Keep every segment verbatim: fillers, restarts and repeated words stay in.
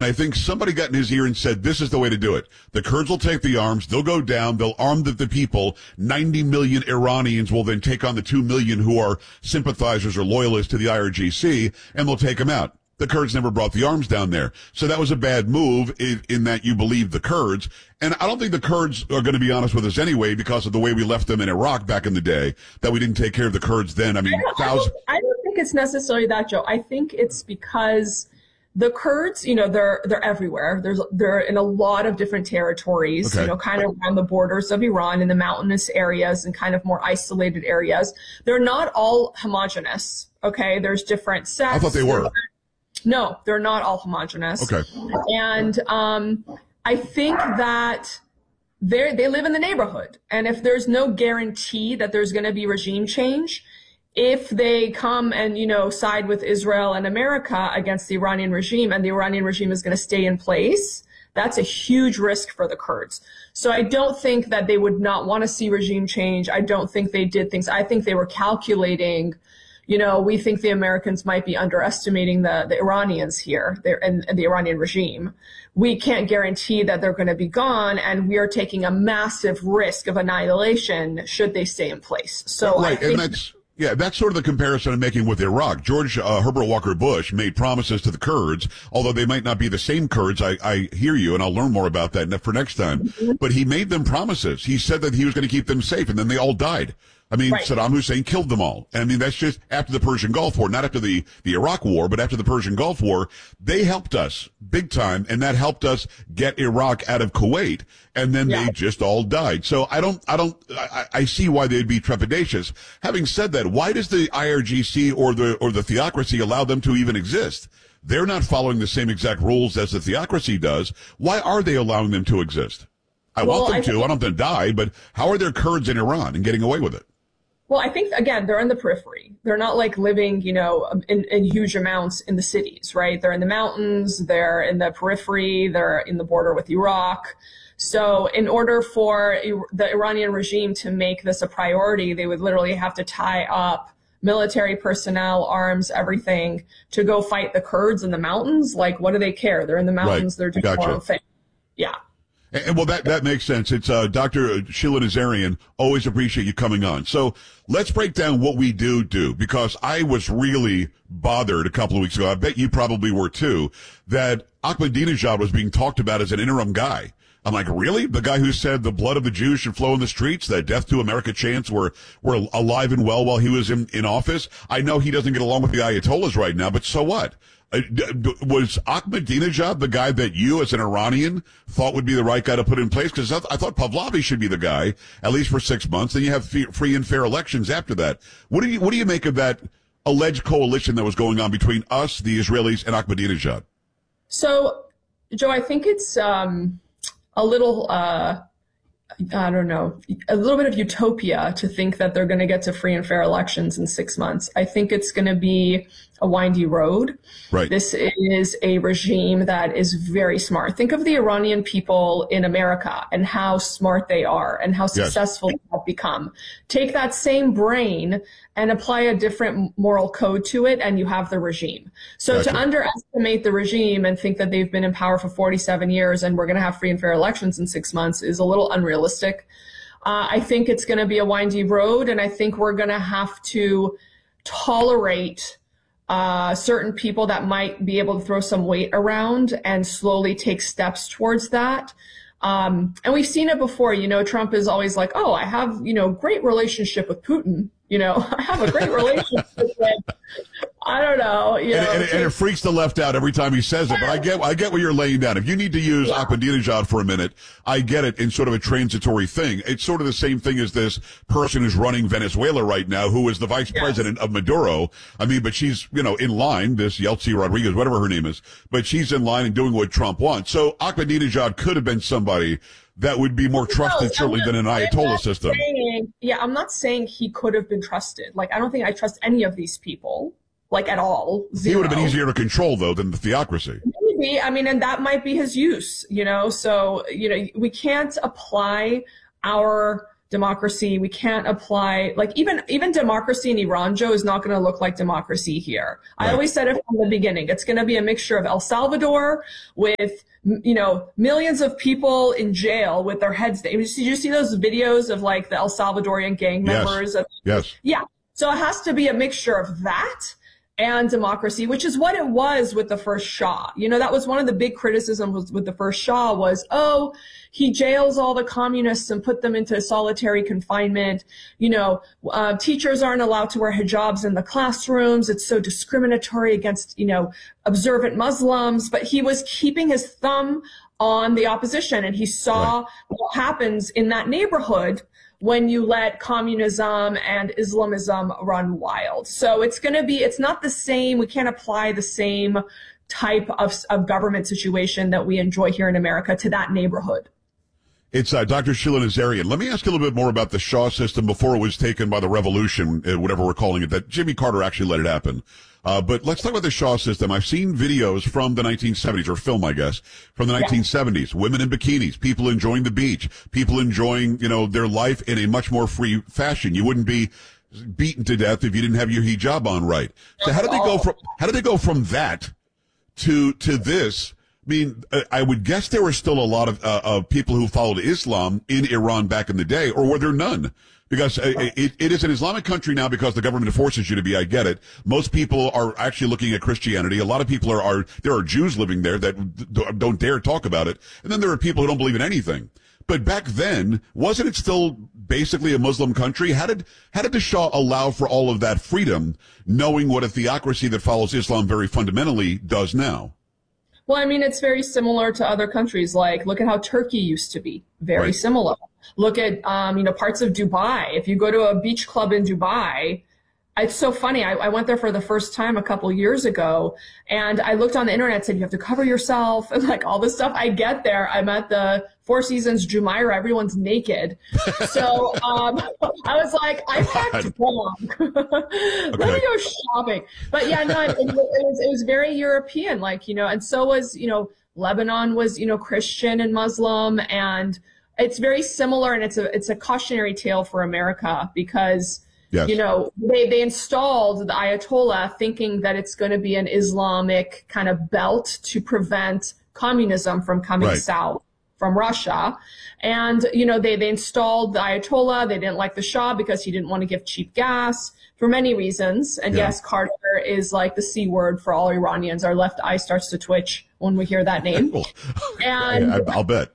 I think somebody got in his ear and said, this is the way to do it. The Kurds will take the arms. They'll go down. They'll arm the, the people. ninety million Iranians will then take on the two million who are sympathizers or loyalists to the I R G C, and they'll take them out. The Kurds never brought the arms down there. So that was a bad move in, in that you believe the Kurds. And I don't think the Kurds are going to be honest with us anyway because of the way we left them in Iraq back in the day, that we didn't take care of the Kurds then. I mean, I don't, thousands. I don't, I don't think it's necessarily that, Joe. I think it's because the Kurds, you know, they're they're everywhere. There's they're in a lot of different territories, Okay. you know, kind of around the borders of Iran in the mountainous areas and kind of more isolated areas. They're not all homogenous. Okay, there's different sects. I thought they were. No, they're not all homogenous. Okay. And um, I think that they they live in the neighborhood, and if there's no guarantee that there's going to be regime change, if they come and, you know, side with Israel and America against the Iranian regime, and the Iranian regime is going to stay in place, that's a huge risk for the Kurds. So I don't think that they would not want to see regime change. I don't think they did things. I think they were calculating. You know, we think the Americans might be underestimating the, the Iranians here and, and the Iranian regime. We can't guarantee that they're going to be gone, and we are taking a massive risk of annihilation should they stay in place. So right, I think and that's yeah, that's sort of the comparison I'm making with Iraq. George uh, Herbert Walker Bush made promises to the Kurds, although they might not be the same Kurds. I, I hear you, and I'll learn more about that for next time. Mm-hmm. But he made them promises. He said that he was going to keep them safe, and then they all died. I mean, right. Saddam Hussein killed them all. And I mean, that's just after the Persian Gulf War, not after the, the Iraq War, but after the Persian Gulf War. They helped us big time, and that helped us get Iraq out of Kuwait, and then yeah. they just all died. So I don't, I don't, I, I see why they'd be trepidatious. Having said that, why does the I R G C or the, or the theocracy allow them to even exist? They're not following the same exact rules as the theocracy does. Why are they allowing them to exist? I well, want them I to. I don't want them to die, but how are there Kurds in Iran and getting away with it? Well, I think, again, they're in the periphery. They're not like living, you know, in, in huge amounts in the cities, right? They're in the mountains. They're in the periphery. They're in the border with Iraq. So in order for the Iranian regime to make this a priority, they would literally have to tie up military personnel, arms, everything to go fight the Kurds in the mountains. Like, what do they care? They're in the mountains. Right. They're doing Gotcha. their own thing. Yeah. And, well, that, that makes sense. It's, uh, Doctor Sheila Nazarian. Always appreciate you coming on. So let's break down what we do do, because I was really bothered a couple of weeks ago. I bet you probably were too, that Ahmadinejad was being talked about as an interim guy. I'm like, really? The guy who said the blood of the Jews should flow in the streets, that death to America chants were, were alive and well while he was in, in office? I know he doesn't get along with the Ayatollahs right now, but so what? Uh, was Ahmadinejad the guy that you, as an Iranian, thought would be the right guy to put in place? Because I, th- I thought Pahlavi should be the guy, at least for six months. Then you have f- free and fair elections after that. What do you What do you make of that alleged coalition that was going on between us, the Israelis, and Ahmadinejad? So, Joe, I think it's um, a little, uh, I don't know, a little bit of utopia to think that they're going to get to free and fair elections in six months. I think it's going to be a windy road. Right. This is a regime that is very smart. Think of the Iranian people in America and how smart they are and how successful yes. they have become. Take that same brain and apply a different moral code to it, and you have the regime. So gotcha. To underestimate the regime and think that they've been in power for forty-seven years and we're going to have free and fair elections in six months is a little unrealistic. Uh, I think it's going to be a windy road, and I think we're going to have to tolerate Uh, certain people that might be able to throw some weight around and slowly take steps towards that. Um, and we've seen it before. You know, Trump is always like, oh, I have, you know, great relationship with Putin. You know, I have a great relationship with, I don't know. You and, know and, and it freaks the left out every time he says it. But I get, I get what you're laying down. If you need to use yeah. Ahmadinejad for a minute, I get it in sort of a transitory thing. It's sort of the same thing as this person who's running Venezuela right now, who is the vice yes. president of Maduro. I mean, but she's, you know, in line, this Yeltsin Rodriguez, whatever her name is, but she's in line and doing what Trump wants. So Ahmadinejad could have been somebody that would be more trusted, no, certainly, not, than an Ayatollah system. Saying, yeah, I'm not saying he could have been trusted. Like, I don't think I trust any of these people, like, at all. Zero. He would have been easier to control, though, than the theocracy. Maybe. I mean, and that might be his use, you know? So, you know, we can't apply our democracy. We can't apply, like even, even democracy in Iran, Joe, is not going to look like democracy here. Right. I always said it from the beginning. It's going to be a mixture of El Salvador with, you know, millions of people in jail with their heads down. Did you see those videos of like the El Salvadorian gang members? Yes. Of, yes. Yeah. So it has to be a mixture of that and democracy, which is what it was with the first Shah. You know, that was one of the big criticisms with the first Shah was, oh, he jails all the communists and put them into solitary confinement. You know, uh, teachers aren't allowed to wear hijabs in the classrooms. It's so discriminatory against, you know, observant Muslims. But he was keeping his thumb on the opposition, and he saw right. what happens in that neighborhood when you let communism and Islamism run wild. So it's going to be, it's not the same. We can't apply the same type of, of government situation that we enjoy here in America to that neighborhood. It's uh, Doctor Sheila Nazarian. Let me ask you a little bit more about the Shah system before it was taken by the revolution, uh, whatever we're calling it, that Jimmy Carter actually let it happen. Uh, but let's talk about the Shah system. I've seen videos from the nineteen seventies, or film, I guess, from the yeah. nineteen seventies. Women in bikinis, people enjoying the beach, people enjoying, you know, their life in a much more free fashion. You wouldn't be beaten to death if you didn't have your hijab on right. So how did they go from, how did they go from that to, to this? I mean, I would guess there were still a lot of, uh, of people who followed Islam in Iran back in the day, or were there none? Because it, it is an Islamic country now because the government forces you to be. I get it. Most people are actually looking at Christianity. A lot of people are, are there are Jews living there that don't dare talk about it. And then there are people who don't believe in anything. But back then, wasn't it still basically a Muslim country? How did, how did the Shah allow for all of that freedom, knowing what a theocracy that follows Islam very fundamentally does now? Well, I mean, it's very similar to other countries. Like, look at how Turkey used to be. Very right. similar. Look at, um, you know, parts of Dubai. If you go to a beach club in Dubai, it's so funny. I, I went there for the first time a couple years ago, and I looked on the internet, said you have to cover yourself and like all this stuff. I get there. I'm at the Four Seasons Jumeirah. Everyone's naked. So um, I was like, I packed wrong. Okay. Let me go shopping. But yeah, no, it, it, was, it was very European, like, you know, and so was, you know, Lebanon was, you know, Christian and Muslim, and it's very similar, and it's a it's a cautionary tale for America because, yes. you know, they, they installed the Ayatollah thinking that it's going to be an Islamic kind of belt to prevent communism from coming right. south from Russia. And, you know, they, they installed the Ayatollah. They didn't like the Shah because he didn't want to give cheap gas for many reasons. And yeah. yes, Carter is like the C word for all Iranians. Our left eye starts to twitch when we hear that name. And I, I'll bet.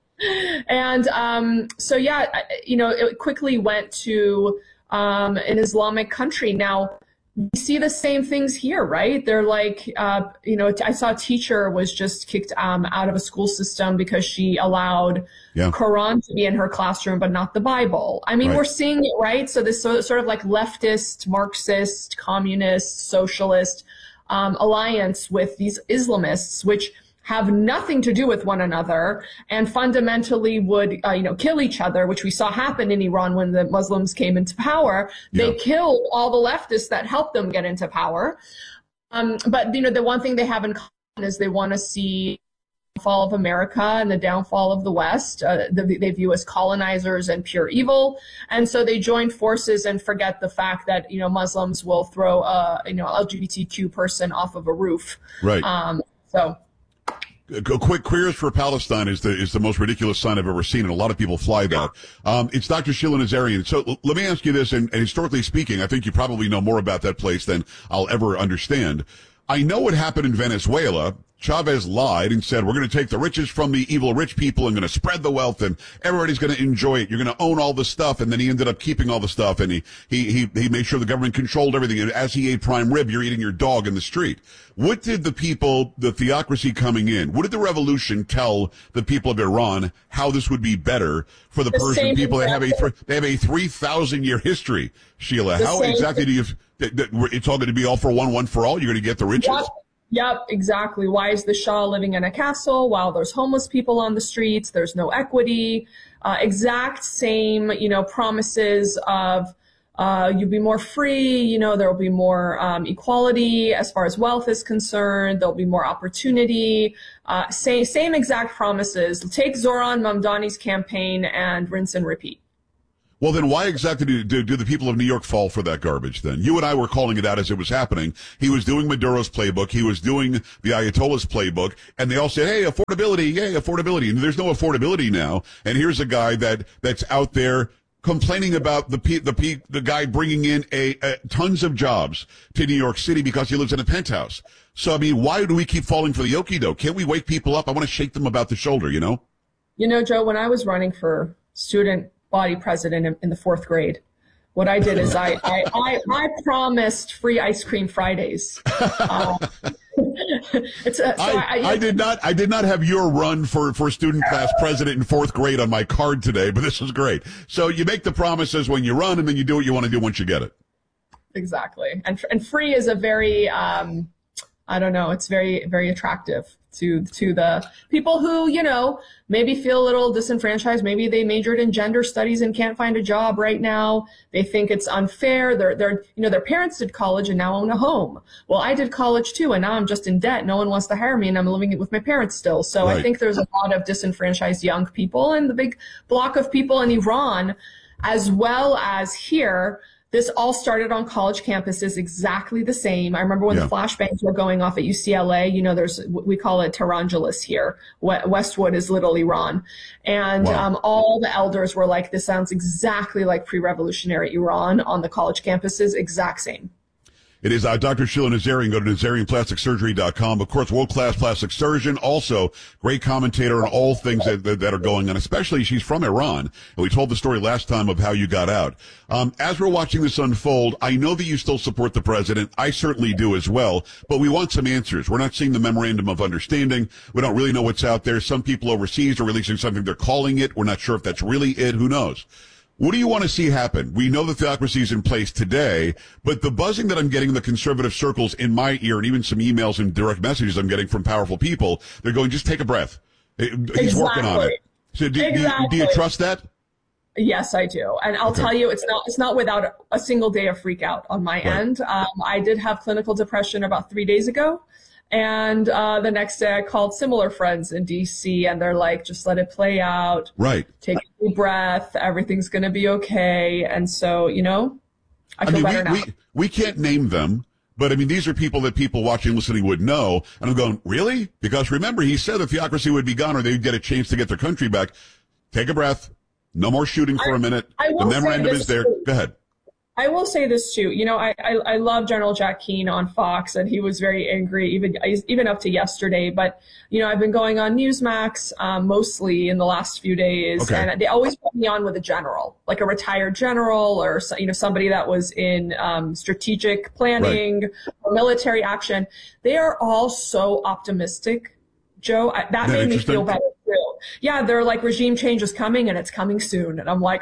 And um, so, yeah, you know, it quickly went to um, an Islamic country. Now, we see the same things here, right? They're like, uh, you know, I saw a teacher was just kicked um, out of a school system because she allowed yeah. Quran to be in her classroom, but not the Bible. I mean, right. we're seeing it, right? So this sort of like leftist, Marxist, communist, socialist um, alliance with these Islamists, which have nothing to do with one another and fundamentally would, uh, you know, kill each other, which we saw happen in Iran when the Muslims came into power. They yeah. killed all the leftists that helped them get into power. Um, but, you know, the one thing they have in common is they want to see the fall of America and the downfall of the West. Uh, the, they view as colonizers and pure evil. And so they join forces and forget the fact that, you know, Muslims will throw a, you know, L G B T Q person off of a roof. Right. Um, so. A quick queers for Palestine is the is the most ridiculous sign I've ever seen, and a lot of people fly that. Um, it's Doctor Sheila Nazarian. So l- let me ask you this, and, and historically speaking, I think you probably know more about that place than I'll ever understand. I know what happened in Venezuela. Chavez lied and said, we're going to take the riches from the evil rich people and going to spread the wealth and everybody's going to enjoy it. You're going to own all the stuff. And then he ended up keeping all the stuff, and he, he, he, he made sure the government controlled everything. And as he ate prime rib, you're eating your dog in the street. What did the people, the theocracy coming in, what did the revolution tell the people of Iran how this would be better for the, the Persian people that have a, th- they have a three thousand year history, Sheila? The how exactly thing. do you, that, that it's all going to be all for one, one for all? You're going to get the riches? Yep. Yep, exactly. Why is the Shah living in a castle while there's homeless people on the streets? There's no equity. Uh, exact same, you know, promises of uh, you'll be more free. You know, there will be more um, equality as far as wealth is concerned. There'll be more opportunity. Uh, same, same exact promises. Take Zoran Mamdani's campaign and rinse and repeat. Well, then why exactly do, do, do the people of New York fall for that garbage then? You and I were calling it out as it was happening. He was doing Maduro's playbook. He was doing the Ayatollah's playbook. And they all said, hey, affordability, yay, affordability. And there's no affordability now. And here's a guy that, that's out there complaining about the the the, the guy bringing in a, a tons of jobs to New York City because he lives in a penthouse. So, I mean, why do we keep falling for the okie doke? Can't we wake people up? I want to shake them about the shoulder, you know? You know, Joe, when I was running for student body president in, in the fourth grade, what I did is I, I, I, I promised free ice cream Fridays. Uh, it's a, so I, I, I did not I did not have your run for, for student class president in fourth grade on my card today, but this is great. So you make the promises when you run, and then you do what you want to do once you get it. Exactly. And and free is a very, um, I don't know, it's very, very attractive to to the people who, you know, maybe feel a little disenfranchised. Maybe they majored in gender studies and can't find a job right now. They think it's unfair. They're, they're, you know, their parents did college and now own a home. Well, I did college too, and now I'm just in debt. No one wants to hire me, and I'm living with my parents still. So right. I think there's a lot of disenfranchised young people, and the big block of people in Iran, as well as here. This all started on college campuses, exactly the same. I remember when yeah. the flashbangs were going off at U C L A, you know, there's, we call it Tehrangeles here. Westwood is Little Iran. And wow. um, all the elders were like, this sounds exactly like pre-revolutionary Iran on the college campuses, exact same. It is uh, Doctor Sheila Nazarian. Go to Nazarian Plastic Surgery dot com. Of course, world-class plastic surgeon. Also, great commentator on all things that, that, that are going on, especially she's from Iran. And we told the story last time of how you got out. Um, as we're watching this unfold, I know that you still support the president. I certainly do as well. But we want some answers. We're not seeing the memorandum of understanding. We don't really know what's out there. Some people overseas are releasing something they're calling it. We're not sure if that's really it. Who knows? What do you want to see happen? We know the theocracy is in place today, but the buzzing that I'm getting in the conservative circles in my ear, and even some emails and direct messages I'm getting from powerful people, they're going, just take a breath. He's exactly. working on it. So do, exactly. do, you, do you trust that? Yes, I do. And I'll okay. tell you, it's not, it's not without a single day of freak out on my right. end. Um, I did have clinical depression about three days ago. And uh, the next day I called similar friends in D C, and they're like, just let it play out. Right. Take a deep breath. Everything's going to be okay. And so, you know, I feel I mean, better we, now. We, we can't name them, but I mean, these are people that people watching and listening would know. And I'm going, really? Because remember, he said the theocracy would be gone or they'd get a chance to get their country back. Take a breath. No more shooting for I, a minute. I the memorandum is there. Too. Go ahead. I will say this too. You know, I, I, I love General Jack Keane on Fox, and he was very angry, even even up to yesterday. But you know, I've been going on Newsmax um, mostly in the last few days, okay. and they always put me on with a general, like a retired general, or you know, somebody that was in um, strategic planning right. or military action. They are all so optimistic, Joe. I, that, that made me feel better too. Yeah, they're like, regime change is coming and it's coming soon. And I'm like,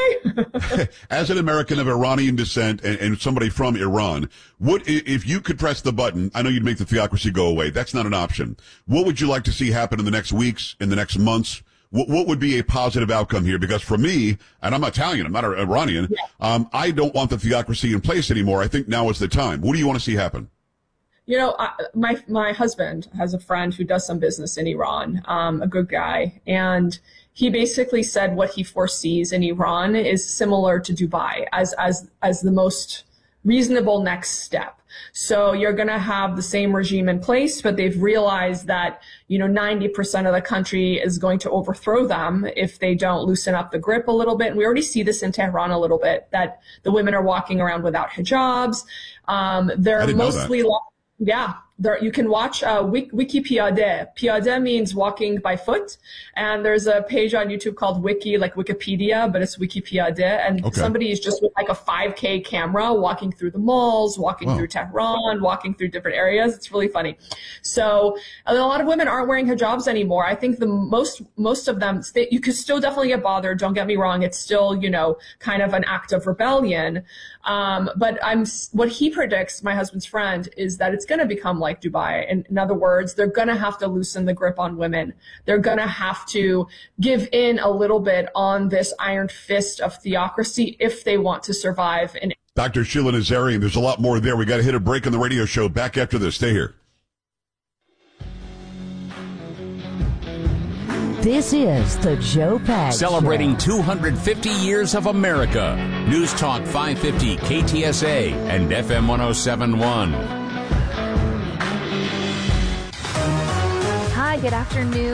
okay. As an American of Iranian descent and, and somebody from Iran, what if you could press the button? I know you'd make the theocracy go away. That's not an option. What would you like to see happen in the next weeks, in the next months? What, what would be a positive outcome here? Because for me, and I'm Italian, I'm not Iranian, yeah. um, I don't want the theocracy in place anymore. I think now is the time. What do you want to see happen? You know, I, my my husband has a friend who does some business in Iran, um, a good guy, and he basically said what he foresees in Iran is similar to Dubai as as as the most reasonable next step. So you're going to have the same regime in place, but they've realized that, you know, ninety percent of the country is going to overthrow them if they don't loosen up the grip a little bit. And we already see this in Tehran a little bit, that the women are walking around without hijabs. Um, they're mostly Yeah, there, you can watch uh, Wiki Piyadeh. Piyadeh means walking by foot, and there's a page on YouTube called Wiki, like Wikipedia, but it's Wiki Piyadeh, and okay. somebody is just with like a five K camera walking through the malls, walking wow. through Tehran, walking through different areas. It's really funny. So a lot of women aren't wearing hijabs anymore. I think the most most of them, they, you could still definitely get bothered. Don't get me wrong. It's still, you know, kind of an act of rebellion. Um, but I'm, what he predicts, my husband's friend, is that it's going to become like Dubai. In, in other words, they're going to have to loosen the grip on women. They're going to have to give in a little bit on this iron fist of theocracy if they want to survive. In- Doctor Sheila Nazarian, there's a lot more there. We got to hit a break on the radio show. Back after this. Stay here. This is the Joe Pags Celebrating Show. two hundred fifty years of America. News Talk five fifty K T S A and F M one oh seven point one. Hi, good afternoon.